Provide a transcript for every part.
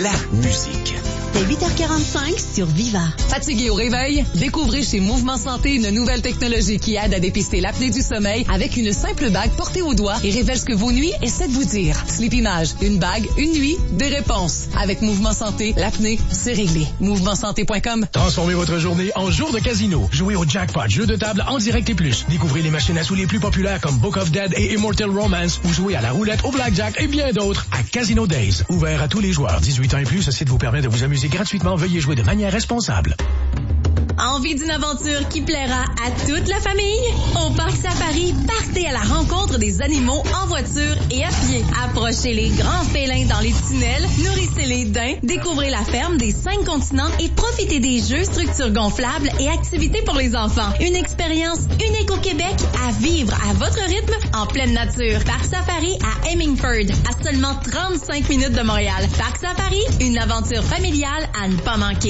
la musique. C'est 8h45 sur Viva. Fatigué au réveil? Découvrez chez Mouvement Santé une nouvelle technologie qui aide à dépister l'apnée du sommeil avec une simple bague portée au doigt et révèle ce que vos nuits essaient de vous dire. Sleepimage, une bague, une nuit, des réponses. Avec Mouvement Santé, l'apnée, c'est réglé. MouvementSanté.com. Transformez votre journée en jour de casino. Jouez au jackpot, jeu de table en direct et plus. Découvrez les machines à sous les plus populaires comme Book of Dead et Immortal Romance ou jouez à la roulette, au blackjack et bien d'autres à Casino Days. Ouvert à tous les joueurs. 18 ans et plus, ce site vous permet de vous amuser gratuitement. Veuillez jouer de manière responsable. Envie d'une aventure qui plaira à toute la famille? Au Parc Safari, partez à la rencontre des animaux en voiture et à pied. Approchez les grands félins dans les tunnels, nourrissez les daims, découvrez la ferme des 5 continents et profitez des jeux, structures gonflables et activités pour les enfants. Une expérience unique au Québec à vivre à votre rythme en pleine nature. Parc Safari à Hemingford, à seulement 35 minutes de Montréal. Parc Safari, une aventure familiale à ne pas manquer.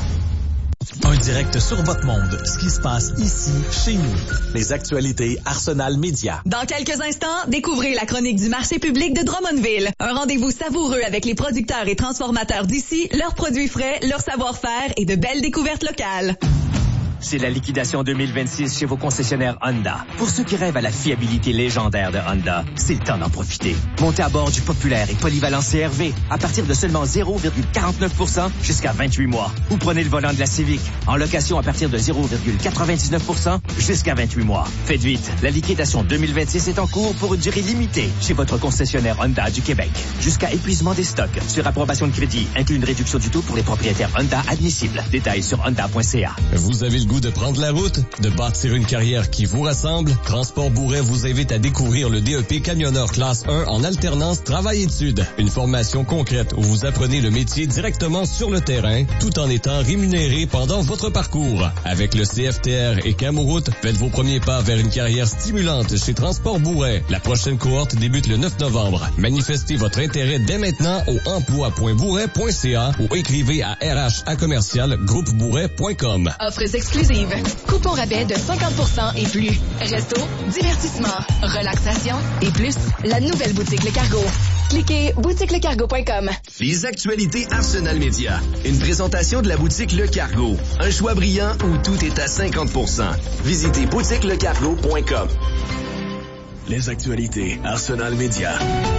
Un direct sur votre monde, ce qui se passe ici, chez nous. Les actualités Arsenal Média. Dans quelques instants, découvrez la chronique du marché public de Drummondville. Un rendez-vous savoureux avec les producteurs et transformateurs d'ici, leurs produits frais, leur savoir-faire et de belles découvertes locales. C'est la liquidation 2026 chez vos concessionnaires Honda. Pour ceux qui rêvent à la fiabilité légendaire de Honda, c'est le temps d'en profiter. Montez à bord du populaire et polyvalent CR-V à partir de seulement 0,49% jusqu'à 28 mois. Ou prenez le volant de la Civic en location à partir de 0,99% jusqu'à 28 mois. Faites vite, la liquidation 2026 est en cours pour une durée limitée chez votre concessionnaire Honda du Québec. Jusqu'à épuisement des stocks. Sur approbation de crédit, inclut une réduction du taux pour les propriétaires Honda admissibles. Détails sur honda.ca. Vous avez le goût de prendre la route, de bâtir une carrière qui vous rassemble? Transport Bourret vous invite à découvrir le DEP camionneur classe 1 en alternance travail-études. Une formation concrète où vous apprenez le métier directement sur le terrain, tout en étant rémunéré pendant votre parcours. Avec le CFTR et Camoroute, faites vos premiers pas vers une carrière stimulante chez Transport Bourret. La prochaine cohorte débute le 9 novembre. Manifestez votre intérêt dès maintenant au emploi.bourret.ca ou écrivez à rh@groupebourret.com. Offres exclusives. Coupon rabais de 50% et plus. Resto, divertissement, relaxation et plus. La nouvelle boutique Le Cargo. Cliquez boutiquelecargo.com. Les actualités Arsenal Média. Une présentation de la boutique Le Cargo. Un choix brillant où tout est à 50%. Visitez boutiquelecargo.com. Les actualités Arsenal Média.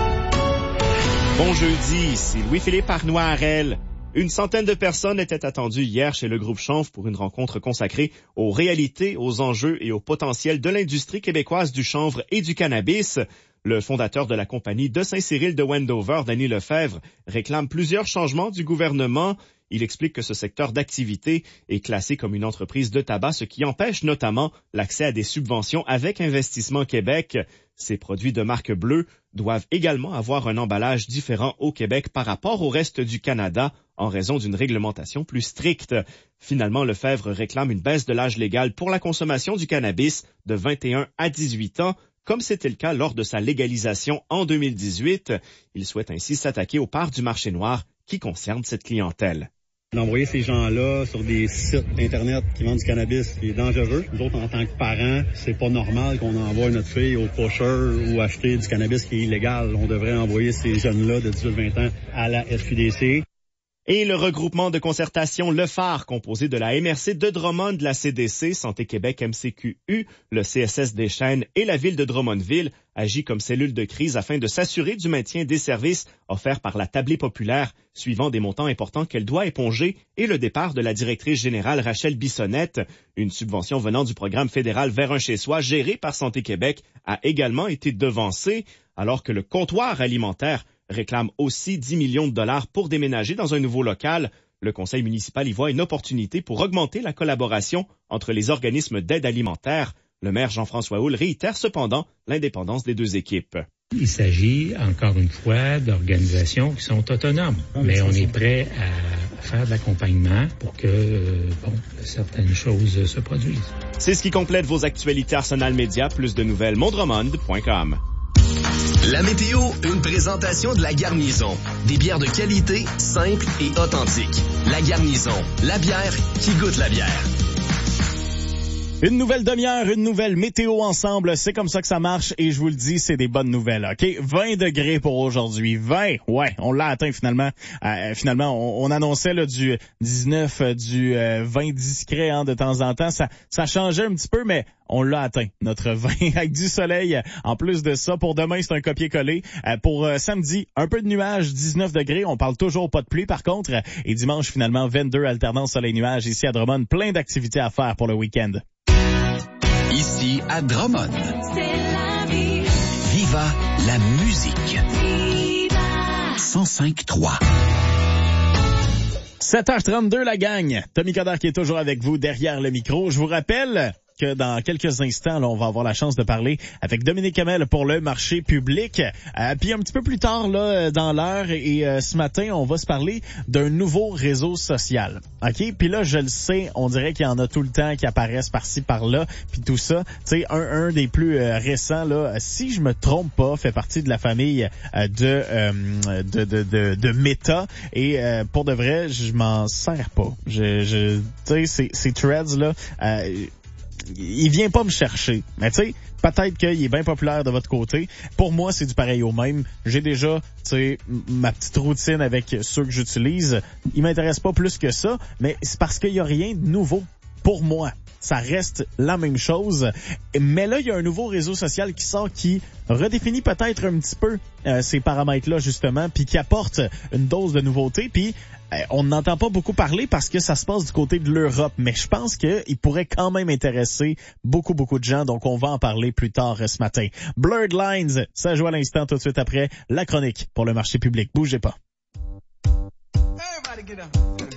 Bon jeudi, ici Louis-Philippe Arnois-Harel. Une centaine de personnes étaient attendues hier chez le groupe Chanvre pour une rencontre consacrée aux réalités, aux enjeux et au potentiel de l'industrie québécoise du chanvre et du cannabis. Le fondateur de la compagnie de Saint-Cyril de Wendover, Denis Lefebvre, réclame plusieurs changements du gouvernement. Il explique que ce secteur d'activité est classé comme une entreprise de tabac, ce qui empêche notamment l'accès à des subventions avec Investissement Québec. Ces produits de marque bleue doivent également avoir un emballage différent au Québec par rapport au reste du Canada en raison d'une réglementation plus stricte. Finalement, Lefebvre réclame une baisse de l'âge légal pour la consommation du cannabis de 21 à 18 ans, comme c'était le cas lors de sa légalisation en 2018. Il souhaite ainsi s'attaquer aux parts du marché noir qui concernent cette clientèle. D'envoyer ces gens-là sur des sites Internet qui vendent du cannabis, qui est dangereux. Nous autres, en tant que parents, c'est pas normal qu'on envoie notre fille au pusher ou acheter du cannabis qui est illégal. On devrait envoyer ces jeunes-là de 18-20 ans à la SQDC. Et le regroupement de concertation Le Phare, composé de la MRC de Drummond, la CDC, Santé Québec MCQU, le CSS des Chênes et la ville de Drummondville, agit comme cellule de crise afin de s'assurer du maintien des services offerts par la tablée populaire, suivant des montants importants qu'elle doit éponger, et le départ de la directrice générale Rachel Bissonnette. Une subvention venant du programme fédéral Vers un chez-soi, géré par Santé Québec, a également été devancée, alors que le comptoir alimentaire réclame aussi 10 millions de dollars pour déménager dans un nouveau local. Le conseil municipal y voit une opportunité pour augmenter la collaboration entre les organismes d'aide alimentaire. Le maire Jean-François Houle réitère cependant l'indépendance des deux équipes. Il s'agit, encore une fois, d'organisations qui sont autonomes. Mais on est prêt à faire de l'accompagnement pour que certaines choses se produisent. C'est ce qui complète vos actualités Arsenal Média. Plus de nouvelles, mondremond.com. La météo, une présentation de La Garnison. Des bières de qualité, simples et authentiques. La Garnison, la bière qui goûte la bière. Une nouvelle demi-heure, une nouvelle météo ensemble, c'est comme ça que ça marche et je vous le dis, c'est des bonnes nouvelles, OK? 20 degrés pour aujourd'hui. 20, ouais, on l'a atteint finalement. On annonçait là, du 19, du 20 discret de temps en temps. Ça changeait un petit peu, mais on l'a atteint, notre 20 avec du soleil. En plus de ça, pour demain, c'est un copier-coller. Pour samedi, un peu de nuages, 19 degrés. On parle toujours pas de pluie par contre. Et dimanche, finalement, 22 alternance soleil-nuage ici à Drummond. Plein d'activités à faire pour le week-end. Ici à Drummond. C'est la vie. Viva la musique. Viva. 105.3. 7h32, la gang. Tommy Coderre qui est toujours avec vous derrière le micro. Je vous rappelle que dans quelques instants, là, on va avoir la chance de parler avec Dominique Hamel pour le marché public. Puis un petit peu plus tard là dans l'heure et ce matin, on va se parler d'un nouveau réseau social. OK? Puis là, je le sais, on dirait qu'il y en a tout le temps qui apparaissent par-ci par-là, puis tout ça. Tu sais, un des plus récents là, si je me trompe pas, fait partie de la famille de Meta et pour de vrai, je m'en sers pas. Tu sais ces threads là il vient pas me chercher. Mais tu sais, peut-être qu'il est bien populaire de votre côté. Pour moi, c'est du pareil au même. J'ai déjà, tu sais, ma petite routine avec ceux que j'utilise. Il m'intéresse pas plus que ça, mais c'est parce qu'il y a rien de nouveau pour moi. Ça reste la même chose. Mais là, il y a un nouveau réseau social qui sort qui redéfinit peut-être un petit peu ces paramètres-là, justement, puis qui apporte une dose de nouveauté. Puis on n'entend pas beaucoup parler parce que ça se passe du côté de l'Europe. Mais je pense qu'il pourrait quand même intéresser beaucoup de gens. Donc, on va en parler plus tard ce matin. Blurred Lines, ça joue à l'instant tout de suite après la chronique pour le marché public. Bougez pas. Everybody get up.